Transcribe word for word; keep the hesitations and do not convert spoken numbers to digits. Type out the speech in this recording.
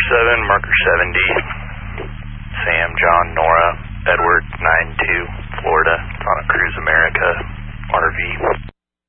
seven, marker seventy, Sam, John, Nora, Edward, nine two, Florida, on a Cruise America R V.